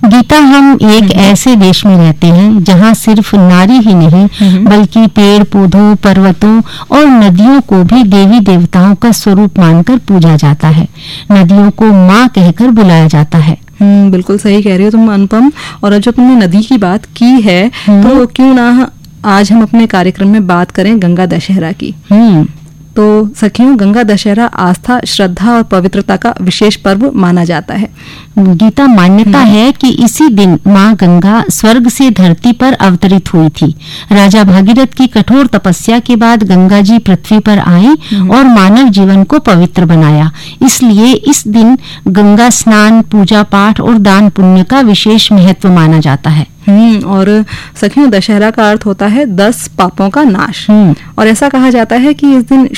गीता, हम एक ऐसे देश में रहते हैं जहाँ सिर्फ नारी ही नहीं बल्कि पेड़ पौधों, पर्वतों और नदियों को भी देवी देवताओं का स्वरूप मानकर पूजा जाता है। नदियों को माँ कहकर बुलाया जाता है। बिल्कुल सही कह रही हो तुम अनुपम। और जब तुमने नदी की बात की है तो क्यों ना आज हम अपने कार्यक्रम में बात करें गंगा दशहरा की। तो सखियों, गंगा दशहरा आस्था, श्रद्धा और पवित्रता का विशेष पर्व माना जाता है। गीता, मान्यता है कि इसी दिन माँ गंगा स्वर्ग से धरती पर अवतरित हुई थी। राजा भागीरथ की कठोर तपस्या के बाद गंगा जी पृथ्वी पर आई और मानव जीवन को पवित्र बनाया। इसलिए इस दिन गंगा स्नान, पूजा पाठ और दान पुण्य का विशेष महत्व माना जाता है। और सखियों, दशहरा का अर्थ होता है 10 पापों का नाश। और ऐसा कहा जाता है कि इस दिन